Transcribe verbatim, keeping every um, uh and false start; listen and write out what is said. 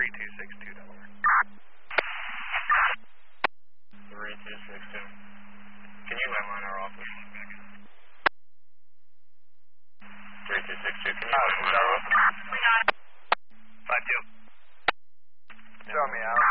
three two six two, Delaware. three two six two. Can you landline our office? three two six two, can you landline our office? five two. Show me out.